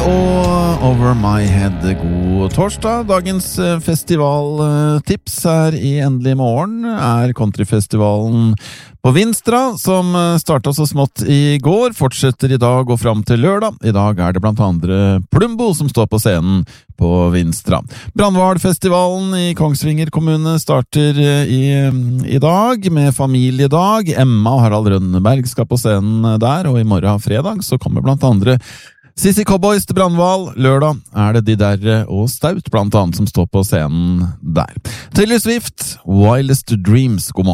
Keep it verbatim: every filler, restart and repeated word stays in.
og Over My Head. God torsdag. Dagens festivaltips her i Endelig Morgen er countryfestivalen på Vinstra, som startet så smått i går, fortsetter i dag og frem til lørdag. I dag er det blant andre Plumbo som står på scenen på Vinstra. Brandvalfestivalen i Kongsvinger kommune starter i, i dag med familiedag. Emma og Harald Rønneberg skal på scenen der, og i morgen fredag så kommer blant andre Sissy Cowboys til Brandval. Lørdag er det De Derre og Staut blant annet som står på scenen der. Taylor Swift, Wildest Dreams. God morgen.